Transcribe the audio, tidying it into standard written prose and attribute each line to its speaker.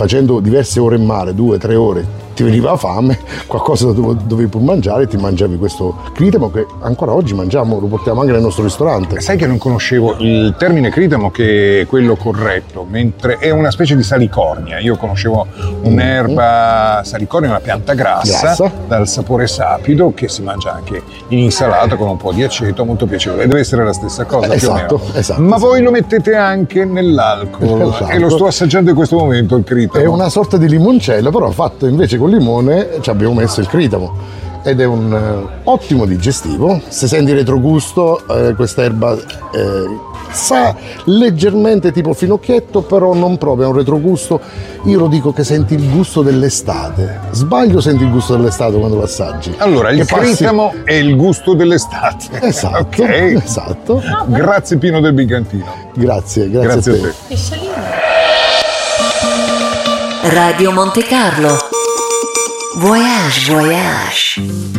Speaker 1: facendo diverse ore in mare, 2-3 ore, ti veniva fame, qualcosa dovevi pur mangiare, ti mangiavi questo critamo che ancora oggi mangiamo, lo portiamo anche nel nostro ristorante.
Speaker 2: Sai che non conoscevo il termine critamo, che è quello corretto, mentre è una specie di salicornia. Io conoscevo un'erba salicornia, una pianta grassa dal sapore sapido, che si mangia anche in insalata con un po' di aceto, molto piacevole. Deve essere la stessa cosa,
Speaker 1: esatto,
Speaker 2: più o meno.
Speaker 1: Esatto.
Speaker 2: Ma voi lo mettete anche nell'alcol,
Speaker 1: Esatto.
Speaker 2: E lo sto assaggiando in questo momento, il critamo.
Speaker 1: È una sorta di limoncello, però fatto invece con limone ci abbiamo messo il critamo ed è un ottimo digestivo. Se senti retrogusto, questa erba sa leggermente tipo finocchietto, però non proprio, è un retrogusto. Io lo dico che senti il gusto dell'estate. Sbaglio, senti il gusto dell'estate quando lo assaggi.
Speaker 2: Allora, il critamo è il gusto dell'estate.
Speaker 1: Esatto,
Speaker 2: okay.
Speaker 1: Esatto.
Speaker 2: Grazie Pino del Bigantino.
Speaker 1: Grazie a te.
Speaker 3: Radio Monte Carlo. Voyage, voyage.